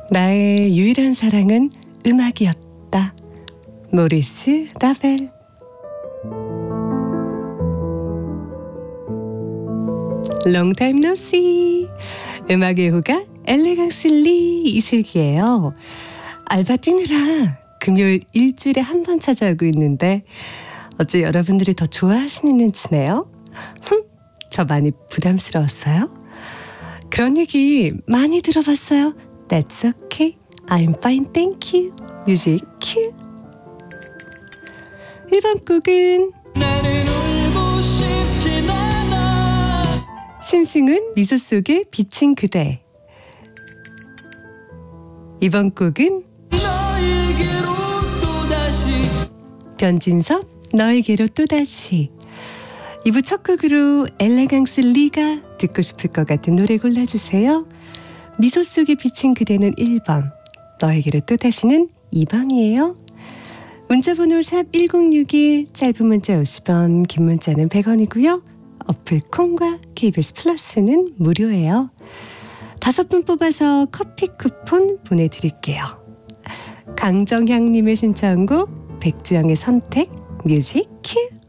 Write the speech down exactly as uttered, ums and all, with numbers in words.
나의 유일한 사랑은 음악이었다. 모리스 라벨. Long time no see. 음악의 호가 엘레강스 리 이슬기예요. 알바 뛰느라 금요일 일주일에 한 번 찾아오고 있는데 어째 여러분들이 더 좋아하시는 눈치네요. 흠, 저 많이 부담스러웠어요? 그런 얘기 많이 들어봤어요. That's okay. I'm fine, thank you. 뮤직 큐. 일 번 곡은 나는 울고 싶진 않아. 신승은 미소 속에 비친 그대. 이 번 곡은 너에게로 또다시. 변진섭 너에게로 또다시. 이 부 첫 곡으로 엘레강스 리가 듣고 싶을 것 같은 노래 골라주세요. 미소 속에 비친 그대는 일 번, 너에게로 또다시는 이 번이에요. 문자번호 샵 일공육일, 짧은 문자 오십 원, 긴 문자는 백 원이고요. 어플 콩과 케이비에스 플러스는 무료예요. 다섯 분 뽑아서 커피 쿠폰 보내드릴게요. 강정향님의 신청곡 백지영의 선택 뮤직 큐.